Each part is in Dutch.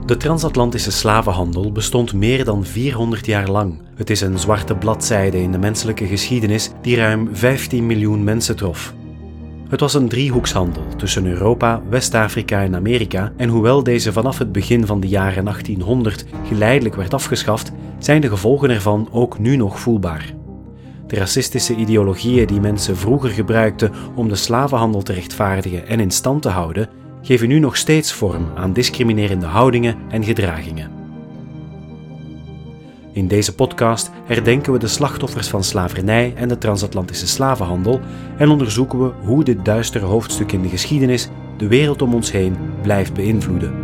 De transatlantische slavenhandel bestond meer dan 400 jaar lang. Het is een zwarte bladzijde in de menselijke geschiedenis die ruim 15 miljoen mensen trof. Het was een driehoekshandel tussen Europa, West-Afrika en Amerika en hoewel deze vanaf het begin van de jaren 1800 geleidelijk werd afgeschaft, zijn de gevolgen ervan ook nu nog voelbaar. De racistische ideologieën die mensen vroeger gebruikten om de slavenhandel te rechtvaardigen en in stand te houden, geven nu nog steeds vorm aan discriminerende houdingen en gedragingen. In deze podcast herdenken we de slachtoffers van slavernij en de transatlantische slavenhandel en onderzoeken we hoe dit duistere hoofdstuk in de geschiedenis de wereld om ons heen blijft beïnvloeden.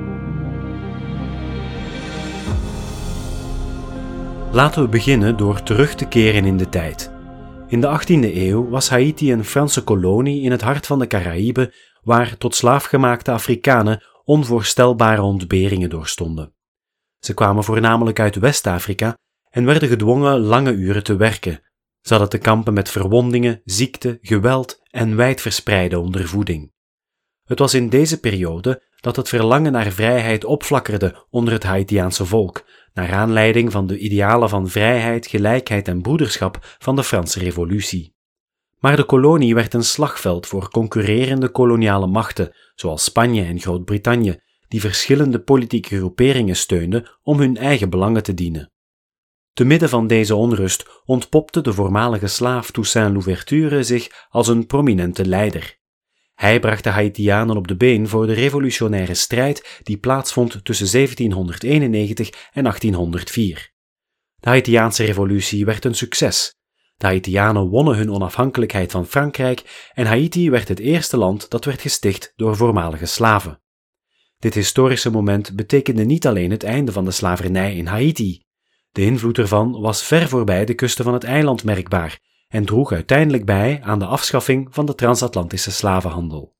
Laten we beginnen door terug te keren in de tijd. In de 18e eeuw was Haïti een Franse kolonie in het hart van de Caraïben, waar tot slaafgemaakte Afrikanen onvoorstelbare ontberingen doorstonden. Ze kwamen voornamelijk uit West-Afrika en werden gedwongen lange uren te werken. Ze hadden te kampen met verwondingen, ziekte, geweld en wijdverspreide ondervoeding. Het was in deze periode dat het verlangen naar vrijheid opflakkerde onder het Haïtiaanse volk, naar aanleiding van de idealen van vrijheid, gelijkheid en broederschap van de Franse Revolutie. Maar de kolonie werd een slagveld voor concurrerende koloniale machten, zoals Spanje en Groot-Brittannië, die verschillende politieke groeperingen steunden om hun eigen belangen te dienen. Te midden van deze onrust ontpopte de voormalige slaaf Toussaint Louverture zich als een prominente leider. Hij bracht de Haïtianen op de been voor de revolutionaire strijd die plaatsvond tussen 1791 en 1804. De Haïtiaanse revolutie werd een succes. De Haïtianen wonnen hun onafhankelijkheid van Frankrijk en Haïti werd het eerste land dat werd gesticht door voormalige slaven. Dit historische moment betekende niet alleen het einde van de slavernij in Haïti. De invloed ervan was ver voorbij de kusten van het eiland merkbaar en droeg uiteindelijk bij aan de afschaffing van de transatlantische slavenhandel.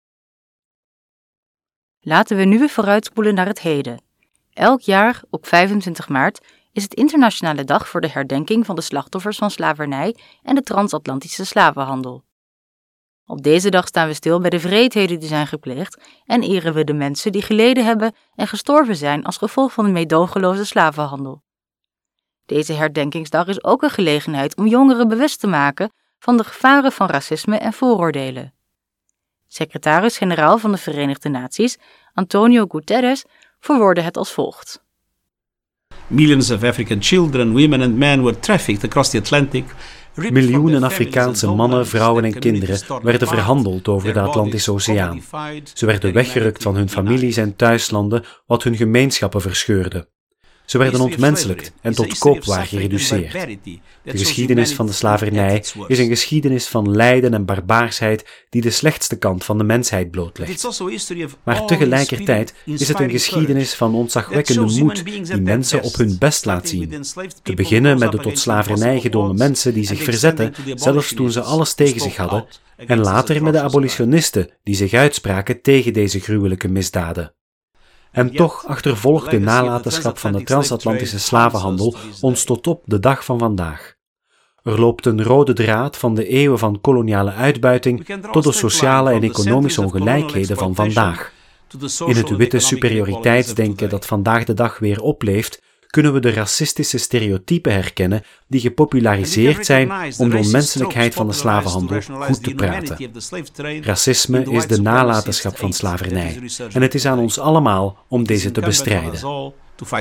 Laten we nu weer vooruitspoelen naar het heden. Elk jaar op 25 maart is het internationale dag voor de herdenking van de slachtoffers van slavernij en de transatlantische slavenhandel. Op deze dag staan we stil bij de wreedheden die zijn gepleegd en eren we de mensen die geleden hebben en gestorven zijn als gevolg van de meedogenloze slavenhandel. Deze herdenkingsdag is ook een gelegenheid om jongeren bewust te maken van de gevaren van racisme en vooroordelen. Secretaris-generaal van de Verenigde Naties, Antonio Guterres, verwoordde het als volgt. Millions of African children, women and men were trafficked across the Atlantic. Miljoenen Afrikaanse mannen, vrouwen en kinderen werden verhandeld over de Atlantische Oceaan. Ze werden weggerukt van hun families en thuislanden, wat hun gemeenschappen verscheurde. Ze werden ontmenselijkt en tot koopwaar gereduceerd. De geschiedenis van de slavernij is een geschiedenis van lijden en barbaarsheid die de slechtste kant van de mensheid blootlegt. Maar tegelijkertijd is het een geschiedenis van ontzagwekkende moed die mensen op hun best laat zien. Te beginnen met de tot slavernij gedwongen mensen die zich verzetten, zelfs toen ze alles tegen zich hadden, en later met de abolitionisten die zich uitspraken tegen deze gruwelijke misdaden. En toch achtervolgt de nalatenschap van de transatlantische slavenhandel ons tot op de dag van vandaag. Er loopt een rode draad van de eeuwen van koloniale uitbuiting tot de sociale en economische ongelijkheden van vandaag. In het witte superioriteitsdenken dat vandaag de dag weer opleeft, kunnen we de racistische stereotypen herkennen die gepopulariseerd zijn om de onmenselijkheid van de slavenhandel goed te praten. Racisme is de nalatenschap van slavernij en het is aan ons allemaal om deze te bestrijden.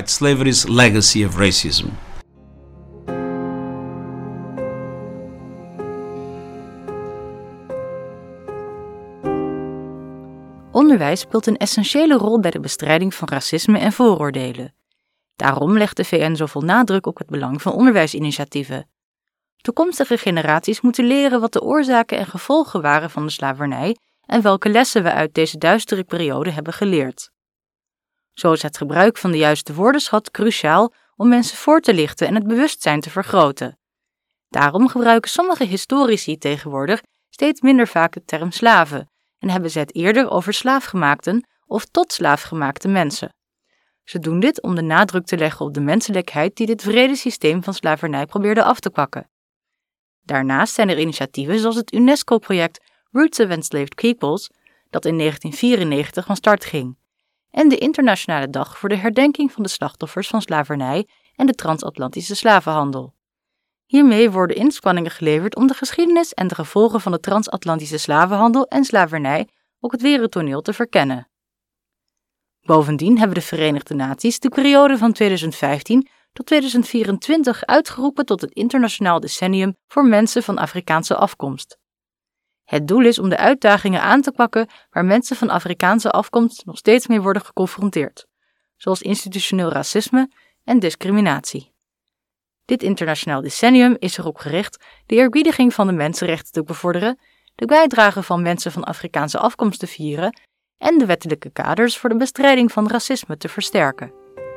Onderwijs speelt een essentiële rol bij de bestrijding van racisme en vooroordelen. Daarom legt de VN zoveel nadruk op het belang van onderwijsinitiatieven. Toekomstige generaties moeten leren wat de oorzaken en gevolgen waren van de slavernij en welke lessen we uit deze duistere periode hebben geleerd. Zo is het gebruik van de juiste woordenschat cruciaal om mensen voor te lichten en het bewustzijn te vergroten. Daarom gebruiken sommige historici tegenwoordig steeds minder vaak de term slaven en hebben ze het eerder over slaafgemaakten of tot slaafgemaakte mensen. Ze doen dit om de nadruk te leggen op de menselijkheid die dit wrede systeem van slavernij probeerde af te pakken. Daarnaast zijn er initiatieven zoals het UNESCO-project Roots of Enslaved Peoples, dat in 1994 van start ging. en de Internationale Dag voor de herdenking van de slachtoffers van slavernij en de transatlantische slavenhandel. Hiermee worden inspanningen geleverd om de geschiedenis en de gevolgen van de transatlantische slavenhandel en slavernij op het wereldtoneel te verkennen. Bovendien hebben de Verenigde Naties de periode van 2015 tot 2024 uitgeroepen tot het internationaal decennium voor mensen van Afrikaanse afkomst. Het doel is om de uitdagingen aan te pakken waar mensen van Afrikaanse afkomst nog steeds mee worden geconfronteerd, zoals institutioneel racisme en discriminatie. Dit internationaal decennium is erop gericht de eerbiediging van de mensenrechten te bevorderen, de bijdrage van mensen van Afrikaanse afkomst te vieren en de wettelijke kaders voor de bestrijding van racisme te versterken.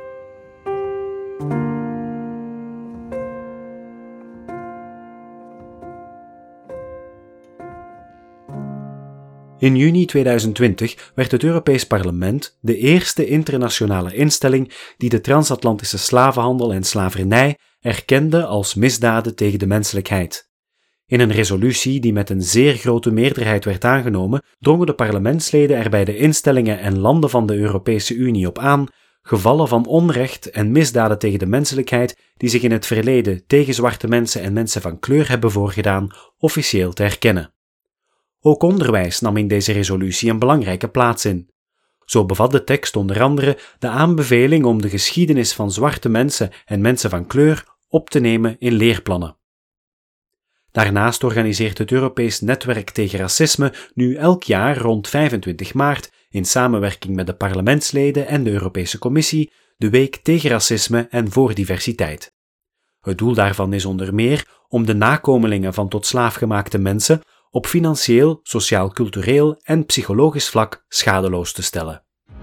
In juni 2020 werd het Europees Parlement de eerste internationale instelling die de transatlantische slavenhandel en slavernij erkende als misdaden tegen de menselijkheid. In een resolutie die met een zeer grote meerderheid werd aangenomen, drongen de parlementsleden er bij de instellingen en landen van de Europese Unie op aan gevallen van onrecht en misdaden tegen de menselijkheid die zich in het verleden tegen zwarte mensen en mensen van kleur hebben voorgedaan, officieel te erkennen. Ook onderwijs nam in deze resolutie een belangrijke plaats in. Zo bevat de tekst onder andere de aanbeveling om de geschiedenis van zwarte mensen en mensen van kleur op te nemen in leerplannen. Daarnaast organiseert het Europees Netwerk tegen Racisme nu elk jaar rond 25 maart in samenwerking met de parlementsleden en de Europese Commissie de Week tegen Racisme en voor Diversiteit. Het doel daarvan is onder meer om de nakomelingen van tot slaafgemaakte mensen op financieel, sociaal-cultureel en psychologisch vlak schadeloos te stellen.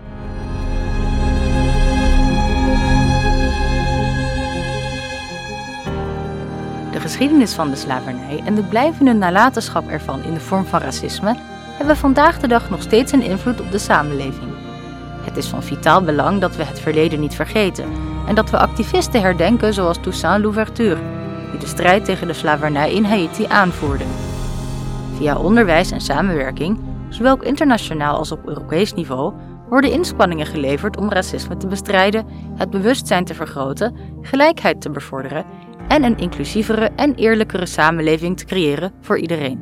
De geschiedenis van de slavernij en de blijvende nalatenschap ervan in de vorm van racisme hebben vandaag de dag nog steeds een invloed op de samenleving. Het is van vitaal belang dat we het verleden niet vergeten en dat we activisten herdenken zoals Toussaint Louverture, die de strijd tegen de slavernij in Haïti aanvoerde. Via onderwijs en samenwerking, zowel internationaal als op Europees niveau, worden inspanningen geleverd om racisme te bestrijden, het bewustzijn te vergroten, gelijkheid te bevorderen en een inclusievere en eerlijkere samenleving te creëren voor iedereen.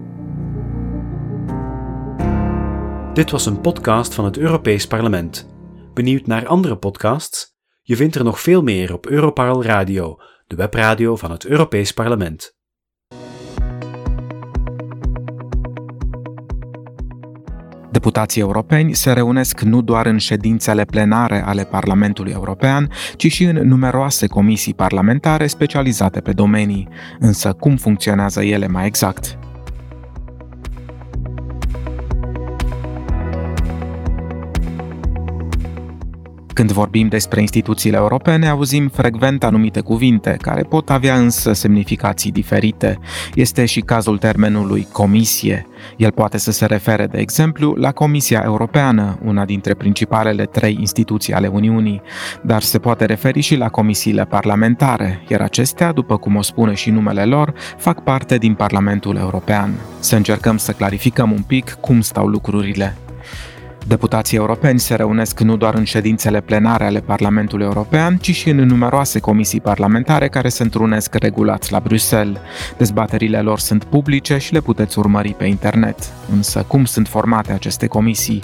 Dit was een podcast van het Europees Parlement. Benieuwd naar andere podcasts? Je vindt er nog veel meer op Europarl Radio, de webradio van het Europees Parlement. Deputații europeni se reunesc nu doar în ședințele plenare ale Parlamentului European, ci și în numeroase comisii parlamentare specializate pe domenii. Însă cum funcționează ele mai exact? Când vorbim despre instituțiile europene, auzim frecvent anumite cuvinte, care pot avea însă semnificații diferite. Este și cazul termenului comisie. El poate să se refere, de exemplu, la Comisia Europeană, una dintre principalele 3 instituții ale Uniunii, dar se poate referi și la comisiile parlamentare, iar acestea, după cum o spune și numele lor, fac parte din Parlamentul European. Să încercăm să clarificăm un pic cum stau lucrurile. Deputații europeni se reunesc nu doar în ședințele plenare ale Parlamentului European, ci și în numeroase comisii parlamentare care se întrunesc regulat la Bruxelles. Dezbaterile lor sunt publice și le puteți urmări pe internet. Însă cum sunt formate aceste comisii?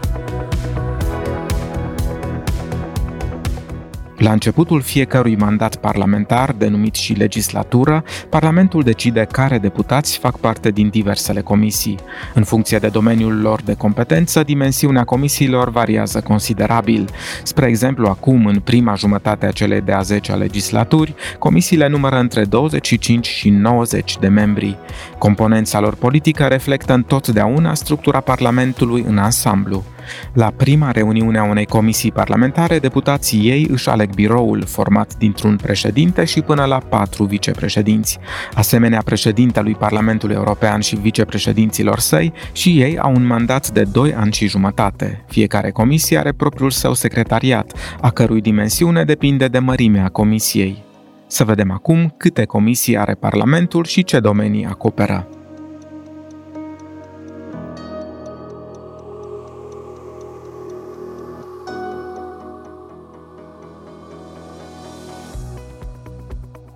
La începutul fiecărui mandat parlamentar, denumit și legislatură, Parlamentul decide care deputați fac parte din diversele comisii. În funcție de domeniul lor de competență, dimensiunea comisiilor variază considerabil. Spre exemplu, acum, în prima jumătate a celei de-a 10-a legislaturi, comisiile numără între 25 și 90 de membri. Componența lor politică reflectă întotdeauna structura Parlamentului în ansamblu. La prima reuniune a unei comisii parlamentare, deputații ei își aleg biroul, format dintr-un președinte și până la 4 vicepreședinți. Asemenea președintelui Parlamentului European și vicepreședinților săi, și ei au un mandat de 2 ani și jumătate. Fiecare comisie are propriul său secretariat, a cărui dimensiune depinde de mărimea comisiei. Să vedem acum câte comisii are Parlamentul și ce domenii acoperă.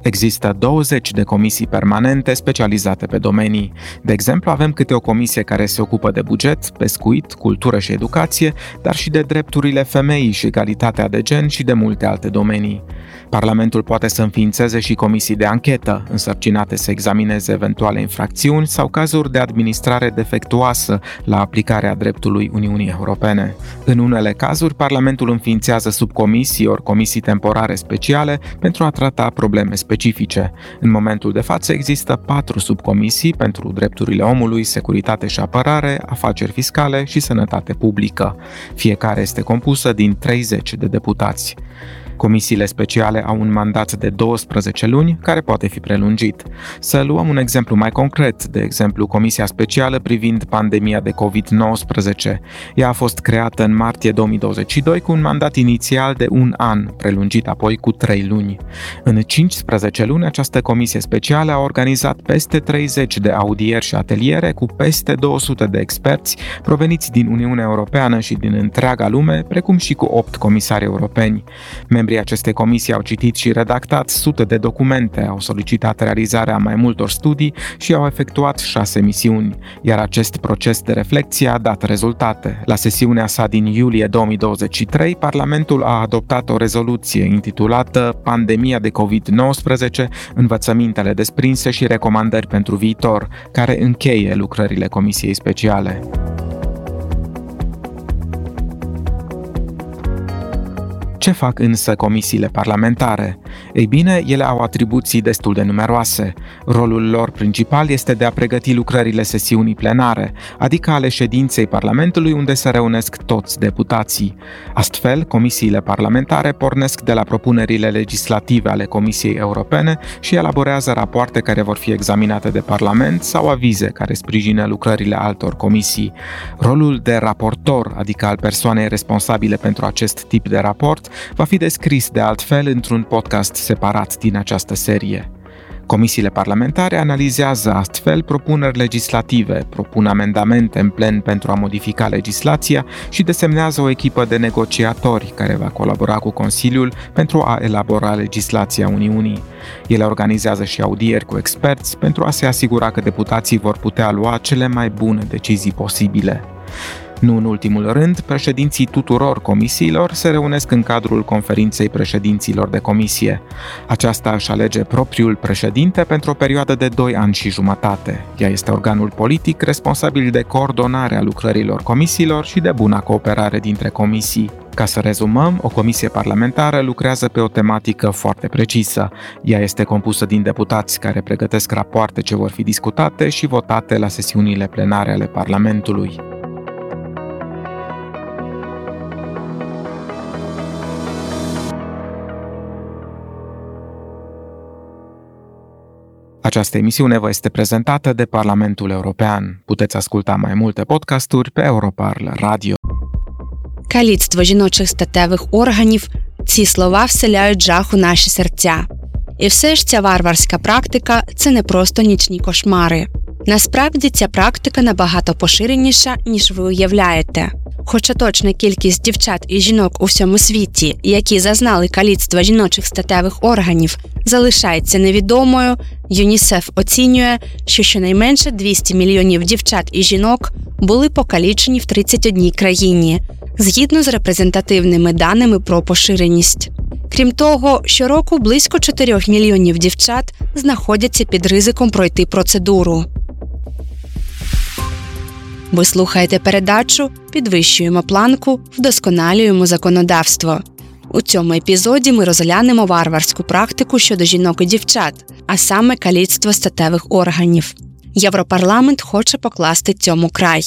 Există 20 de comisii permanente specializate pe domenii. De exemplu, avem câte o comisie care se ocupă de buget, pescuit, cultură și educație, dar și de drepturile femeii și egalitatea de gen și de multe alte domenii. Parlamentul poate să înființeze și comisii de anchetă, însărcinate să examineze eventuale infracțiuni sau cazuri de administrare defectuoasă la aplicarea dreptului Uniunii Europene. În unele cazuri, Parlamentul înființează subcomisii ori comisii temporare speciale pentru a trata probleme specifice. În momentul de față există 4 subcomisii pentru drepturile omului, securitate și apărare, afaceri fiscale și sănătate publică. Fiecare este compusă din 30 de deputați. Comisiile speciale au un mandat de 12 luni, care poate fi prelungit. Să luăm un exemplu mai concret, de exemplu Comisia Specială privind pandemia de COVID-19. Ea a fost creată în martie 2022 cu un mandat inițial de 1 an, prelungit apoi cu 3 luni. În 15 luni, această comisie specială a organizat peste 30 de audieri și ateliere cu peste 200 de experți proveniți din Uniunea Europeană și din întreaga lume, precum și cu 8 comisari europeni. Membrii acestei comisii au citit și redactat sute de documente, au solicitat realizarea mai multor studii și au efectuat 6 misiuni, iar acest proces de reflecție a dat rezultate. La sesiunea sa din iulie 2023, Parlamentul a adoptat o rezoluție intitulată Pandemia de COVID-19, învățămintele desprinse și recomandări pentru viitor, care încheie lucrările Comisiei Speciale. Ce fac însă comisiile parlamentare? Ei bine, ele au atribuții destul de numeroase. Rolul lor principal este de a pregăti lucrările sesiunii plenare, adică ale ședinței Parlamentului unde se reunesc toți deputații. Astfel, comisiile parlamentare pornesc de la propunerile legislative ale Comisiei Europene și elaborează rapoarte care vor fi examinate de Parlament sau avize care sprijină lucrările altor comisii. Rolul de raportor, adică al persoanei responsabile pentru acest tip de raport, va fi descris de altfel într-un podcast separat din această serie. Comisiile parlamentare analizează astfel propuneri legislative, propun amendamente în plen pentru a modifica legislația și desemnează o echipă de negociatori care va colabora cu Consiliul pentru a elabora legislația Uniunii. Ele organizează și audieri cu experți pentru a se asigura că deputații vor putea lua cele mai bune decizii posibile. Nu în ultimul rând, președinții tuturor comisiilor se reunesc în cadrul conferinței președinților de comisie. Aceasta își alege propriul președinte pentru o perioadă de 2 ani și jumătate. Ea este organul politic responsabil de coordonarea lucrărilor comisiilor și de buna cooperare dintre comisii. Ca să rezumăm, o comisie parlamentară lucrează pe o tematică foarte precisă. Ea este compusă din deputați care pregătesc rapoarte ce vor fi discutate și votate la sesiunile plenare ale Parlamentului. Această emisiune vă este prezentată de Parlamentul European. Puteți asculta mai multe podcasturi pe Europarl Radio. Каліцтво жіночих статевих органів – ці слова вселяють жах у наші серця. І все ж ця варварська практика – це не просто нічні кошмари. Насправді ця практика набагато поширеніша, ніж ви уявляєте. Хоча точна кількість дівчат і жінок у всьому світі, які зазнали каліцтва жіночих статевих органів, залишається невідомою, ЮНІСЕФ оцінює, що щонайменше 200 мільйонів дівчат і жінок були покалічені в 31 країні, згідно з репрезентативними даними про поширеність. Крім того, щороку близько 4 мільйонів дівчат знаходяться під ризиком пройти процедуру. Ви слухаєте передачу «Підвищуємо планку, вдосконалюємо законодавство». У цьому епізоді ми розглянемо варварську практику щодо жінок і дівчат, а саме каліцтво статевих органів. Європарламент хоче покласти цьому край.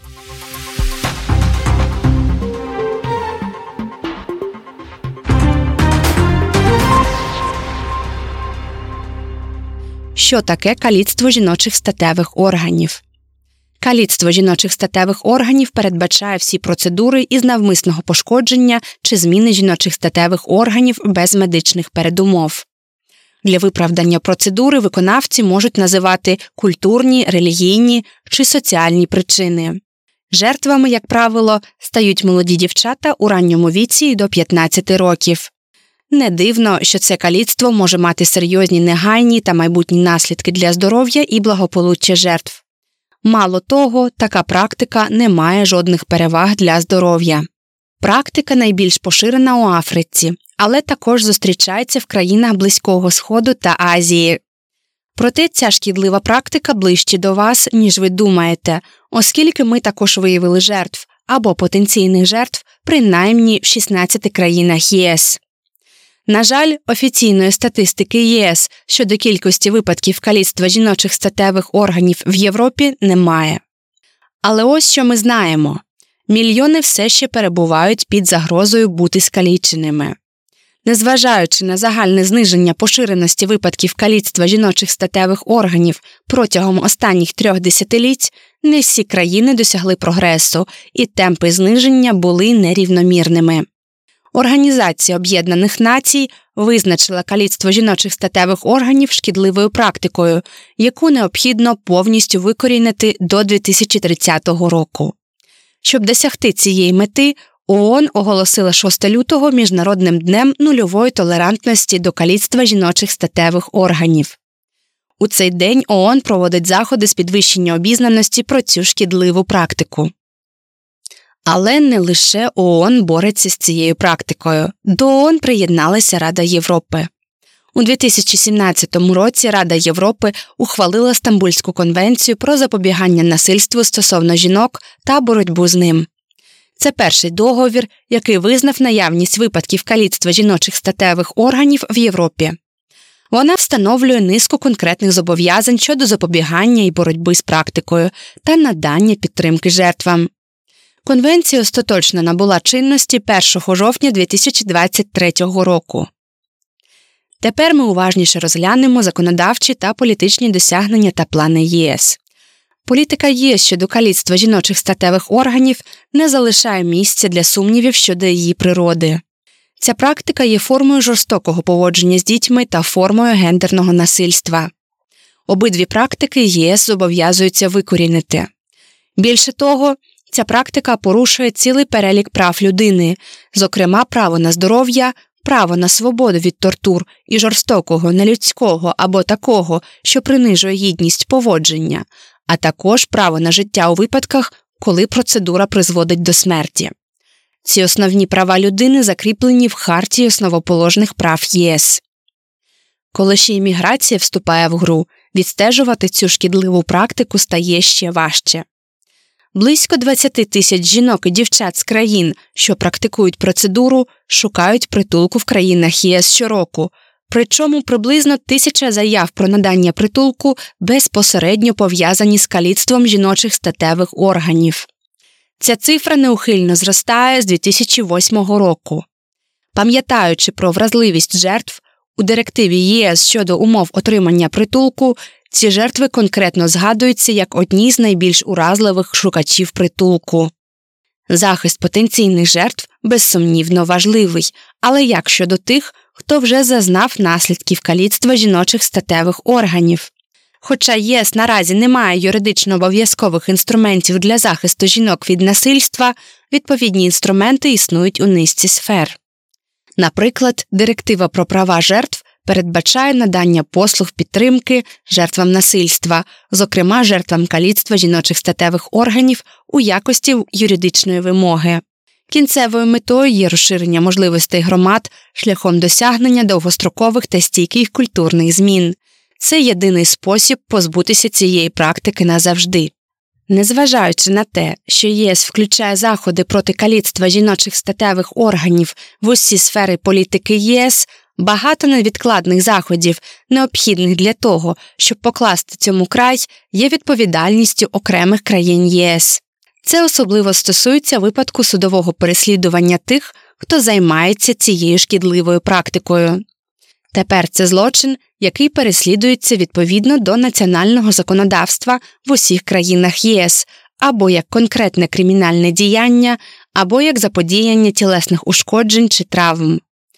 Що таке каліцтво жіночих статевих органів? Каліцтво жіночих статевих органів передбачає всі процедури із навмисного пошкодження чи зміни жіночих статевих органів без медичних передумов. Для виправдання процедури виконавці можуть називати культурні, релігійні чи соціальні причини. Жертвами, як правило, стають молоді дівчата у ранньому віці до 15 років. Не дивно, що це каліцтво може мати серйозні негайні та майбутні наслідки для здоров'я і благополуччя жертв. Мало того, така практика не має жодних переваг для здоров'я. Практика найбільш поширена у Африці, але також зустрічається в країнах Близького Сходу та Азії. Проте ця шкідлива практика ближче до вас, ніж ви думаєте, оскільки ми також виявили жертв або потенційних жертв принаймні в 16 країнах ЄС. На жаль, офіційної статистики ЄС щодо кількості випадків каліцтва жіночих статевих органів в Європі немає. Але ось що ми знаємо. Мільйони все ще перебувають під загрозою бути скаліченими. Незважаючи на загальне зниження поширеності випадків каліцтва жіночих статевих органів протягом останніх 3 десятиліть, не всі країни досягли прогресу, і темпи зниження були нерівномірними. Організація Об'єднаних Націй визначила каліцтво жіночих статевих органів шкідливою практикою, яку необхідно повністю викорінити до 2030 року. Щоб досягти цієї мети, ООН оголосила 6 лютого Міжнародним днем нульової толерантності до каліцтва жіночих статевих органів. У цей день ООН проводить заходи з підвищення обізнаності про цю шкідливу практику. Але не лише ООН бореться з цією практикою. До ООН приєдналася Рада Європи. У 2017 році Рада Європи ухвалила Стамбульську конвенцію про запобігання насильству стосовно жінок та боротьбу з ним. Це перший договір, який визнав наявність випадків каліцтва жіночих статевих органів в Європі. Вона встановлює низку конкретних зобов'язань щодо запобігання і боротьби з практикою та надання підтримки жертвам. Конвенція остаточно набула чинності 1 жовтня 2023 року. Тепер ми уважніше розглянемо законодавчі та політичні досягнення та плани ЄС. Політика ЄС щодо каліцтва жіночих статевих органів не залишає місця для сумнівів щодо її природи. Ця практика є формою жорстокого поводження з дітьми та формою гендерного насильства. Обидві практики ЄС зобов'язуються викорінити. Більше того, ця практика порушує цілий перелік прав людини, зокрема право на здоров'я, право на свободу від тортур і жорстокого, нелюдського або такого, що принижує гідність поводження, а також право на життя у випадках, коли процедура призводить до смерті. Ці основні права людини закріплені в Хартії основоположних прав ЄС. Коли ще імміграція вступає в гру, відстежувати цю шкідливу практику стає ще важче. Близько 20 тисяч жінок і дівчат з країн, що практикують процедуру, шукають притулку в країнах ЄС щороку, причому приблизно 1000 заяв про надання притулку безпосередньо пов'язані з каліцтвом жіночих статевих органів. Ця цифра неухильно зростає з 2008 року. Пам'ятаючи про вразливість жертв, у директиві ЄС щодо умов отримання притулку ці жертви конкретно згадуються як одні з найбільш уразливих шукачів притулку. Захист потенційних жертв безсумнівно важливий, але як щодо тих, хто вже зазнав наслідків каліцтва жіночих статевих органів? Хоча ЄС наразі не має юридично обов'язкових інструментів для захисту жінок від насильства, відповідні інструменти існують у низці сфер. Наприклад, Директива про права жертв передбачає надання послуг підтримки жертвам насильства, зокрема жертвам каліцтва жіночих статевих органів у якості юридичної вимоги. Кінцевою метою є розширення можливостей громад шляхом досягнення довгострокових та стійких культурних змін. Це єдиний спосіб позбутися цієї практики назавжди. Незважаючи на те, що ЄС включає заходи проти каліцтва жіночих статевих органів в усі сфери політики ЄС, багато невідкладних заходів, необхідних для того, щоб покласти цьому край, є відповідальністю окремих країн ЄС. Це особливо стосується випадку судового переслідування тих, хто займається цією шкідливою практикою. Тепер це злочин, який переслідується відповідно до національного законодавства в усіх країнах ЄС, або як конкретне кримінальне діяння, або як заподіяння тілесних ушкоджень чи травм.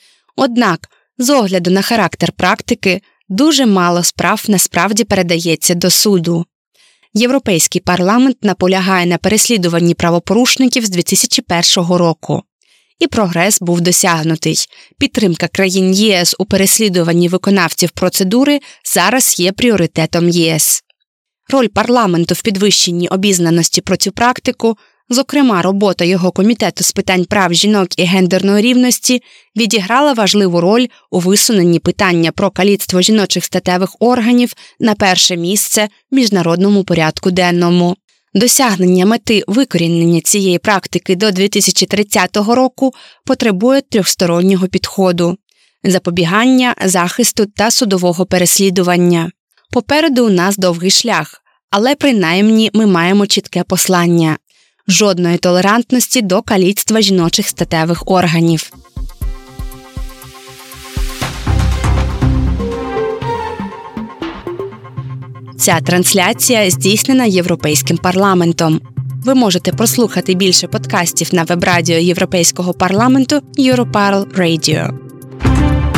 Однак, з огляду на характер практики, дуже мало справ насправді передається до суду. Європейський парламент наполягає на переслідуванні правопорушників з 2001 року. і прогрес був досягнутий. Підтримка країн ЄС у переслідуванні виконавців процедури зараз є пріоритетом ЄС. Роль парламенту в підвищенні обізнаності про цю практику, зокрема робота його комітету з питань прав жінок і гендерної рівності, відіграла важливу роль у висуненні питання про каліцтво жіночих статевих органів на перше місце в міжнародному порядку денному. Досягнення мети викорінення цієї практики до 2030 року потребує трьохстороннього підходу – запобігання, захисту та судового переслідування. Попереду у нас довгий шлях, але принаймні ми маємо чітке послання – жодної толерантності до каліцтва жіночих статевих органів. Ця трансляція здійснена Європейським парламентом. Ви можете прослухати більше подкастів на веб-радіо Європейського парламенту Europarl Radio.